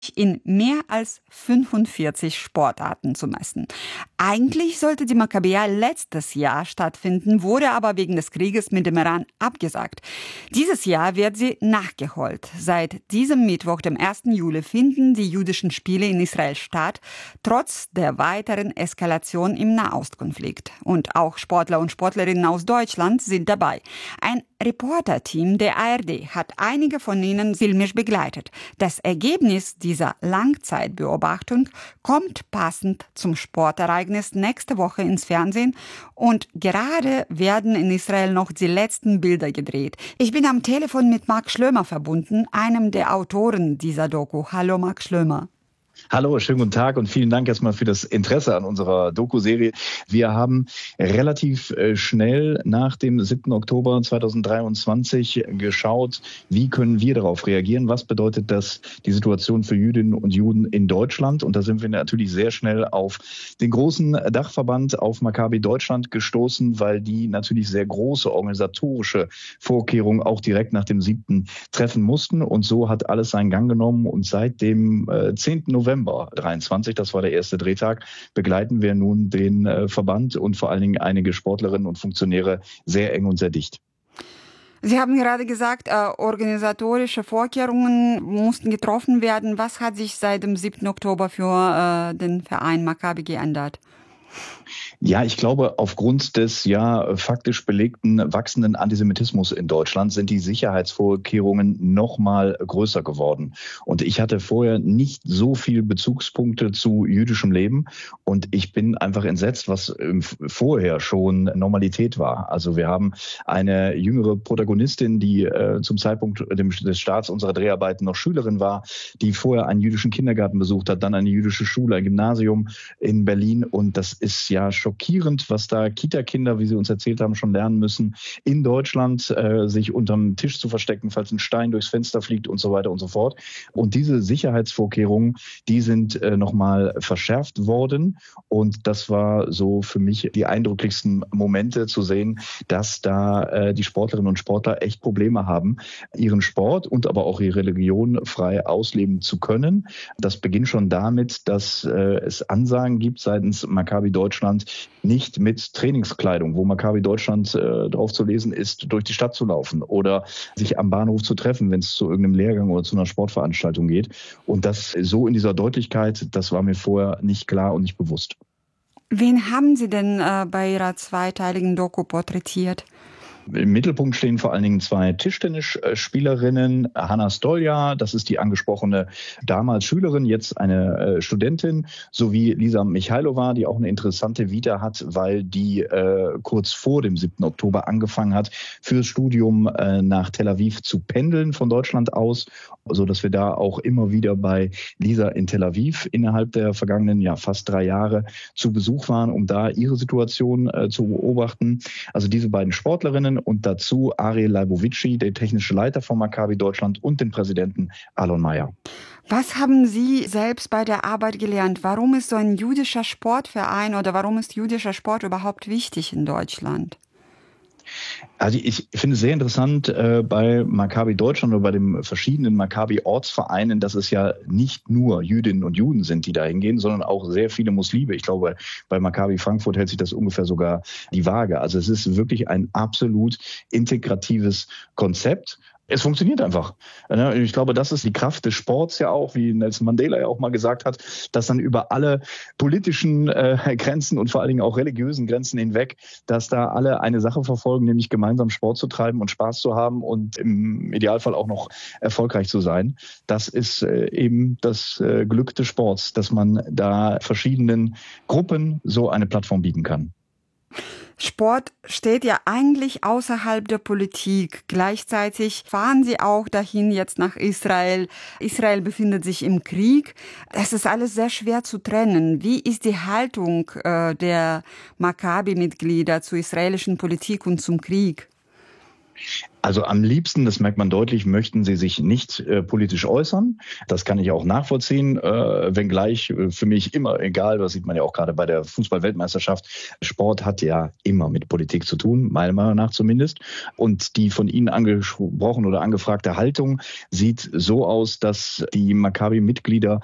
in mehr als 45 Sportarten zu messen. Eigentlich sollte die Makkabäer letztes Jahr stattfinden, wurde aber wegen des Krieges mit dem Iran abgesagt. Dieses Jahr wird sie nachgeholt. Seit diesem Mittwoch, dem 1. Juli, finden die jüdischen Spiele in Israel statt, trotz der weiteren Eskalation im Nahostkonflikt. Und auch Sportler und Sportlerinnen aus Deutschland sind dabei. Ein Reporterteam der ARD hat einige von ihnen filmisch begleitet. Das Ergebnis dieser Langzeitbeobachtung kommt passend zum Sportereignis nächste Woche ins Fernsehen und gerade werden in Israel noch die letzten Bilder gedreht. Ich bin am Telefon mit Marc Schlömer verbunden, einem der Autoren dieser Doku. Hallo Marc Schlömer. Hallo, schönen guten Tag und vielen Dank erstmal für das Interesse an unserer Doku-Serie. Wir haben relativ schnell nach dem 7. Oktober 2023 geschaut, wie können wir darauf reagieren, was bedeutet das die Situation für Jüdinnen und Juden in Deutschland. Und da sind wir natürlich sehr schnell auf den großen Dachverband, auf Maccabi Deutschland gestoßen, weil die natürlich sehr große organisatorische Vorkehrungen auch direkt nach dem 7. treffen mussten. Und so hat alles seinen Gang genommen und seit dem 10. November 23, das war der erste Drehtag, begleiten wir nun den Verband und vor allen Dingen einige Sportlerinnen und Funktionäre sehr eng und sehr dicht. Sie haben gerade gesagt, organisatorische Vorkehrungen mussten getroffen werden. Was hat sich seit dem 7. Oktober für den Verein Maccabi geändert? Ja, ich glaube, aufgrund des faktisch belegten wachsenden Antisemitismus in Deutschland sind die Sicherheitsvorkehrungen noch mal größer geworden. Und ich hatte vorher nicht so viel Bezugspunkte zu jüdischem Leben. Und ich bin einfach entsetzt, was vorher schon Normalität war. Also wir haben eine jüngere Protagonistin, die zum Zeitpunkt des Starts unserer Dreharbeiten noch Schülerin war, die vorher einen jüdischen Kindergarten besucht hat, dann eine jüdische Schule, ein Gymnasium in Berlin. Und das ist ja schockierend, was da Kita-Kinder, wie sie uns erzählt haben, schon lernen müssen, in Deutschland sich unterm Tisch zu verstecken, falls ein Stein durchs Fenster fliegt und so weiter und so fort. Und diese Sicherheitsvorkehrungen, die sind nochmal verschärft worden. Und das war so für mich die eindrücklichsten Momente zu sehen, dass da die Sportlerinnen und Sportler echt Probleme haben, ihren Sport und aber auch ihre Religion frei ausleben zu können. Das beginnt schon damit, dass es Ansagen gibt seitens Maccabi Deutschland, nicht mit Trainingskleidung, wo Maccabi Deutschland drauf zu lesen ist, durch die Stadt zu laufen oder sich am Bahnhof zu treffen, wenn es zu irgendeinem Lehrgang oder zu einer Sportveranstaltung geht. Und das so in dieser Deutlichkeit, das war mir vorher nicht klar und nicht bewusst. Wen haben Sie denn bei Ihrer zweiteiligen Doku porträtiert? Im Mittelpunkt stehen vor allen Dingen zwei Tischtennisspielerinnen. Hanna Stolja, das ist die angesprochene damals Schülerin, jetzt eine Studentin, sowie Lisa Michailova, die auch eine interessante Vita hat, weil die kurz vor dem 7. Oktober angefangen hat, fürs Studium nach Tel Aviv zu pendeln von Deutschland aus, so dass wir da auch immer wieder bei Lisa in Tel Aviv innerhalb der vergangenen fast 3 Jahre zu Besuch waren, um da ihre Situation zu beobachten. Also diese beiden Sportlerinnen und dazu Ariel Leibovici, der technische Leiter von Maccabi Deutschland, und den Präsidenten Alon Meyer. Was haben Sie selbst bei der Arbeit gelernt? Warum ist so ein jüdischer Sportverein oder warum ist jüdischer Sport überhaupt wichtig in Deutschland? Also ich finde es sehr interessant bei Maccabi Deutschland oder bei den verschiedenen Maccabi-Ortsvereinen, dass es ja nicht nur Jüdinnen und Juden sind, die da hingehen, sondern auch sehr viele Muslime. Ich glaube, bei Maccabi Frankfurt hält sich das ungefähr sogar die Waage. Also es ist wirklich ein absolut integratives Konzept. Es funktioniert einfach. Ich glaube, das ist die Kraft des Sports ja auch, wie Nelson Mandela ja auch mal gesagt hat, dass dann über alle politischen Grenzen und vor allen Dingen auch religiösen Grenzen hinweg, dass da alle eine Sache verfolgen, nämlich gemeinsam Sport zu treiben und Spaß zu haben und im Idealfall auch noch erfolgreich zu sein. Das ist eben das Glück des Sports, dass man da verschiedenen Gruppen so eine Plattform bieten kann. Sport steht ja eigentlich außerhalb der Politik. Gleichzeitig fahren Sie auch dahin jetzt nach Israel. Israel befindet sich im Krieg. Das ist alles sehr schwer zu trennen. Wie ist die Haltung der Maccabi-Mitglieder zur israelischen Politik und zum Krieg? Also am liebsten, das merkt man deutlich, möchten sie sich nicht politisch äußern. Das kann ich auch nachvollziehen, wenngleich für mich immer egal, das sieht man ja auch gerade bei der Fußball-Weltmeisterschaft. Sport hat ja immer mit Politik zu tun, meiner Meinung nach zumindest. Und die von Ihnen angesprochen oder angefragte Haltung sieht so aus, dass die Maccabi-Mitglieder